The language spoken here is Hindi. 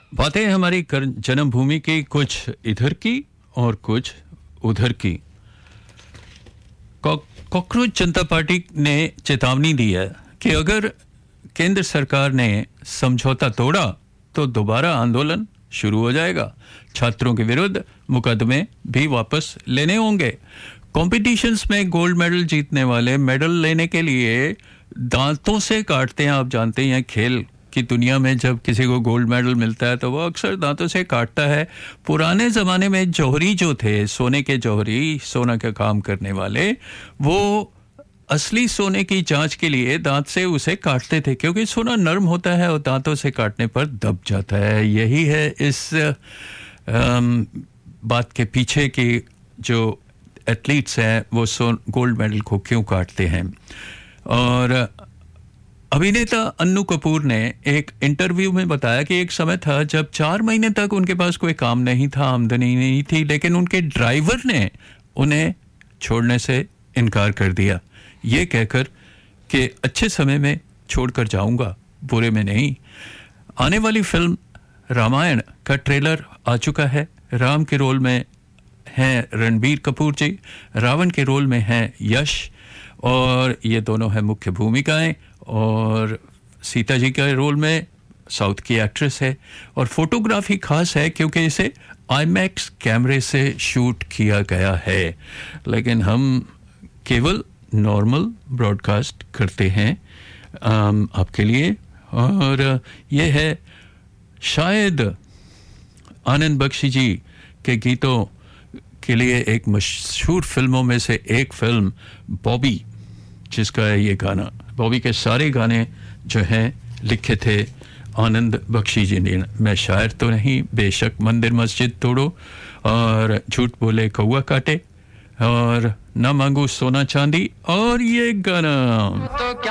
बातें हमारी जन्मभूमि की, कुछ इधर की और कुछ उधर की। कॉकरोच जनता पार्टी ने चेतावनी दी है कि अगर केंद्र सरकार ने समझौता तोड़ा तो दोबारा आंदोलन शुरू हो जाएगा। छात्रों के विरुद्ध मुकदमे भी वापस लेने होंगे। कॉम्पिटिशन्स में गोल्ड मेडल जीतने वाले मेडल लेने के लिए दांतों से काटते हैं। आप जानते हैं खेल की दुनिया में जब किसी को गोल्ड मेडल मिलता है तो वो अक्सर दांतों से काटता है। पुराने ज़माने में जौहरी जो थे, सोने के जौहरी, सोना का काम करने वाले, वो असली सोने की जांच के लिए दांत से उसे काटते थे क्योंकि सोना नरम होता है और दांतों से काटने पर दब जाता है। यही है इस बात के पीछे कि जो एथलीट्स हैं वो गोल्ड मेडल को क्यों काटते हैं। और अभिनेता अन्नू कपूर ने एक इंटरव्यू में बताया कि एक समय था जब 4 महीने तक उनके पास कोई काम नहीं था, आमदनी नहीं थी, लेकिन उनके ड्राइवर ने उन्हें छोड़ने से इनकार कर दिया, ये कहकर कि अच्छे समय में छोड़कर जाऊंगा, बुरे में नहीं। आने वाली फिल्म रामायण का ट्रेलर आ चुका है। राम के रोल में हैं रणबीर कपूर जी, रावण के रोल में हैं यश, और ये दोनों हैं मुख्य भूमिकाएं। और सीता जी के रोल में साउथ की एक्ट्रेस है। और फोटोग्राफी खास है क्योंकि इसे आईमैक्स कैमरे से शूट किया गया है, लेकिन हम केवल नॉर्मल ब्रॉडकास्ट करते हैं आपके लिए। और ये है शायद आनंद बख्शी जी के गीतों के लिए एक मशहूर फिल्मों में से एक फिल्म बॉबी, जिसका है ये गाना। बॉबी के सारे गाने जो हैं लिखे थे आनंद बख्शी जी ने। मैं शायर तो नहीं, बेशक मंदिर मस्जिद तोड़ो और झूठ बोले कौआ काटे और ना मांगू सोना चांदी, और ये गाना।